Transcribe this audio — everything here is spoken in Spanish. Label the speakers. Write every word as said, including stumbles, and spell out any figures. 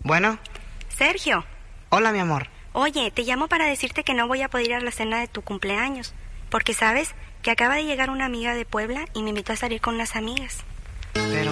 Speaker 1: Bueno.
Speaker 2: Sergio.
Speaker 1: Hola, mi amor.
Speaker 2: Oye, te llamo para decirte que no voy a poder ir a la cena de tu cumpleaños. Porque, ¿sabes? Que acaba de llegar una amiga de Puebla y me invitó a salir con unas amigas.
Speaker 1: Pero